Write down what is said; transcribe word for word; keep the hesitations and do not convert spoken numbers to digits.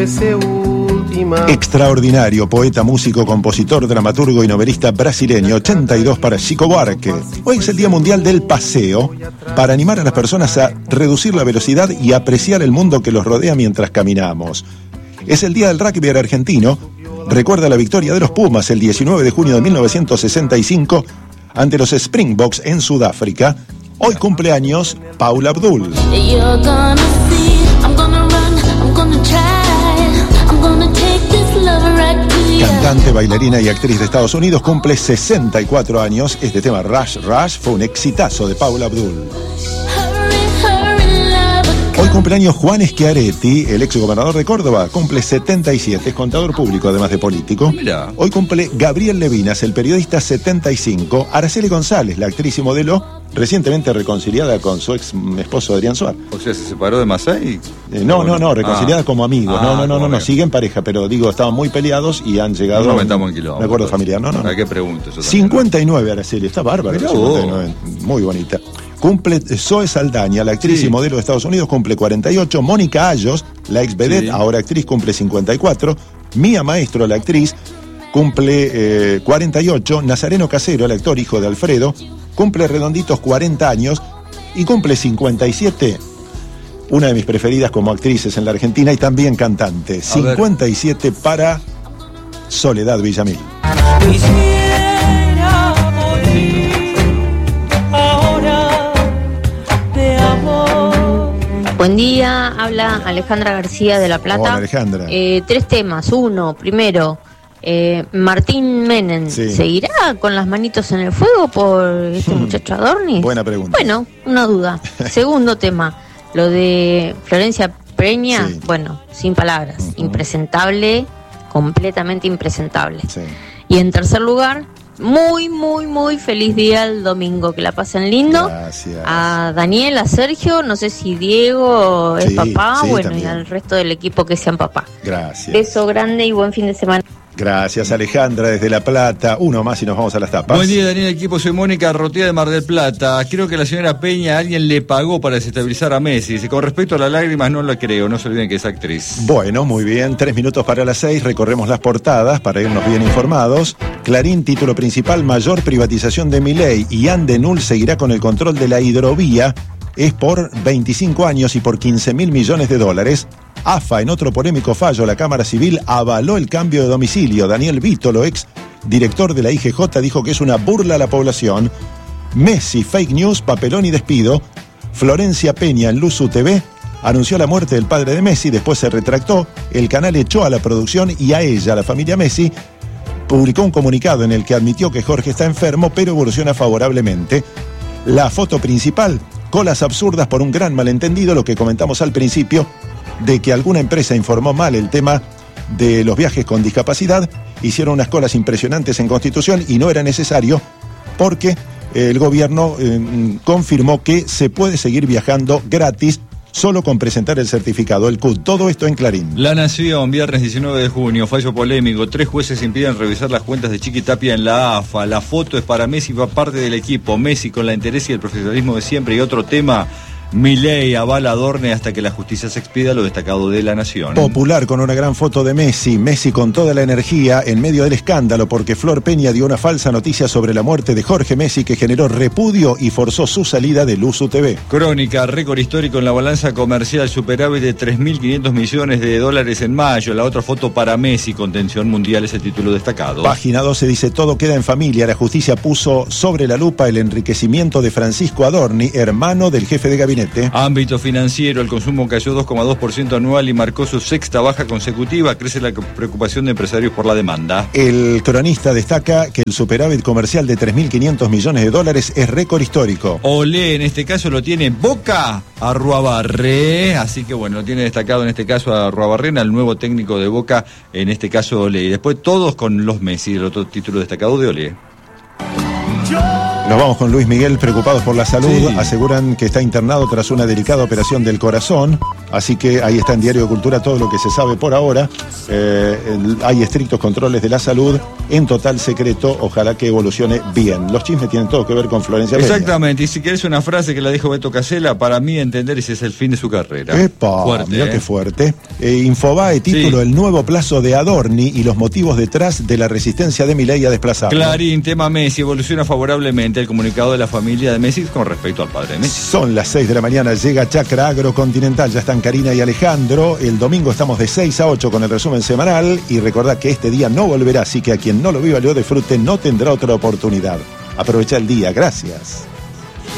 fuese última. Extraordinario poeta, músico, compositor, dramaturgo y novelista brasileño, ochenta y dos para Chico Buarque. Hoy es el Día Mundial del Paseo, para animar a las personas a reducir la velocidad y apreciar el mundo que los rodea mientras caminamos. Es el Día del Rugby argentino. Recuerda la victoria de los Pumas el diecinueve de junio de mil novecientos sesenta y cinco ante los Springboks en Sudáfrica. Hoy cumpleaños Paula Abdul. Cantante, bailarina y actriz de Estados Unidos, cumple sesenta y cuatro años. Este tema, Rush Rush, fue un exitazo de Paula Abdul. Hoy cumpleaños Juan Schiaretti, el ex gobernador de Córdoba, cumple setenta y siete, es contador público además de político. Mirá. Hoy cumple Gabriel Levinas, el periodista, setenta y cinco. Araceli González, la actriz y modelo, recientemente reconciliada con su ex esposo Adrián Suárez. O sea, ¿se separó de Masai? Eh, no, no, no, reconciliada ah. como amigos. Ah, no, no, no, no, no, bien. siguen pareja, pero digo, estaban muy peleados y han llegado No nos metamos en quilombo. un acuerdo familiar. No, no, no. ¿A qué pregunto? Eso también, cincuenta y nueve, Araceli, está bárbaro. Mirá cincuenta y nueve, muy bonita. Cumple Zoe Saldaña, la actriz Sí. y modelo de Estados Unidos, cumple cuarenta y ocho. Mónica Ayos, la ex vedette, Sí. ahora actriz, cumple cincuenta y cuatro. Mía Maestro, la actriz, cumple eh, cuarenta y ocho. Nazareno Casero, el actor, hijo de Alfredo, cumple redonditos cuarenta años y cumple cincuenta y siete. Una de mis preferidas como actrices en la Argentina y también cantante. cincuenta y siete para Soledad Villamil. Quisiera morir ahora de amor. Buen día, habla Alejandra García de La Plata. Hola, Alejandra. Eh, tres temas. Uno, primero, eh, Martín Menem, Sí. ¿seguirá con las manitos en el fuego por este muchacho Adorni? Buena pregunta. Bueno, una duda. Segundo tema, lo de Florencia Peña, Sí. bueno, sin palabras, Ujú. impresentable, completamente impresentable. Sí. Y en tercer lugar, muy, muy, muy feliz día el domingo, que la pasen lindo. Gracias. A Daniel, a Sergio, no sé si Diego es Sí, papá, sí, bueno, también. y al resto del equipo que sean papá. Gracias. Beso grande y buen fin de semana. Gracias, Alejandra, desde La Plata. Uno más y nos vamos a las tapas. Buen día, Daniel, equipo. Soy Mónica Rotea de Mar del Plata. Creo que la señora Peña, alguien le pagó para desestabilizar a Messi. Dice, con respecto a las lágrimas, no la creo. No se olviden que es actriz. Bueno, muy bien. Tres minutos para las seis. Recorremos las portadas para irnos bien informados. Clarín, título principal, mayor privatización de Milei. Y Andenul seguirá con el control de la hidrovía. Es por veinticinco años y por quince mil millones de dólares. A F A, en otro polémico fallo, la Cámara Civil avaló el cambio de domicilio. Daniel Vítolo, ex director de la I G J, dijo que es una burla a la población. Messi, fake news, papelón y despido. Florencia Peña en Luzu T V anunció la muerte del padre de Messi, después se retractó. El canal echó a la producción y a ella, la familia Messi, publicó un comunicado en el que admitió que Jorge está enfermo, pero evoluciona favorablemente. La foto principal, colas absurdas por un gran malentendido, lo que comentamos al principio, de que alguna empresa informó mal el tema de los viajes con discapacidad, hicieron unas colas impresionantes en Constitución y no era necesario porque eh, el gobierno eh, confirmó que se puede seguir viajando gratis solo con presentar el certificado, el C U D. Todo esto en Clarín. La Nación, viernes diecinueve de junio, fallo polémico. Tres jueces impiden revisar las cuentas de Chiqui Tapia en la A F A. La foto es para Messi, va parte del equipo. Messi con la interés y el profesionalismo de siempre. Y otro tema, Milei avala a Adorni hasta que la justicia se expida, lo destacado de La Nación. Popular con una gran foto de Messi, Messi con toda la energía en medio del escándalo porque Flor Peña dio una falsa noticia sobre la muerte de Jorge Messi que generó repudio y forzó su salida de Luzu T V. Crónica, récord histórico en la balanza comercial, superávit de tres mil quinientos millones de dólares en mayo. La otra foto para Messi, contención mundial, es el título destacado. Página doce dice, todo queda en familia. La justicia puso sobre la lupa el enriquecimiento de Francisco Adorni, hermano del jefe de gabinete. Ámbito financiero, el consumo cayó dos coma dos por ciento anual y marcó su sexta baja consecutiva. Crece la preocupación de empresarios por la demanda. El cronista destaca que el superávit comercial de tres mil quinientos millones de dólares es récord histórico. Olé, en este caso lo tiene Boca a Ruabarré, así que bueno, lo tiene destacado en este caso a Ruabarré, al nuevo técnico de Boca, en este caso Olé. Y después todos con los Messi, el otro título destacado de Olé. Yo Nos vamos con Luis Miguel, preocupados por la salud. Sí. Aseguran que está internado tras una delicada operación del corazón. Así que ahí está en Diario de Cultura todo lo que se sabe por ahora. Eh, el, hay estrictos controles de la salud en total secreto. Ojalá que evolucione bien. Los chismes tienen todo que ver con Florencia Peña. Exactamente, y si querés una frase que la dijo Beto Casella, para mí entender ese es el fin de su carrera. Epa, Fuerte, mirá ¿eh? qué fuerte. Eh, Infobae, título, Sí. el nuevo plazo de Adorni y los motivos detrás de la resistencia de Milei a desplazarlo. Clarín, tema Messi, evoluciona favorablemente el comunicado de la familia de Messi con respecto al padre de Messi. Son las seis de la mañana, llega Chacra Agrocontinental, ya están Karina y Alejandro. El domingo estamos de seis a ocho con el resumen semanal y recordad que este día no volverá, así que a quien no lo viva, lo disfrute, no tendrá otra oportunidad. Aprovecha el día, gracias.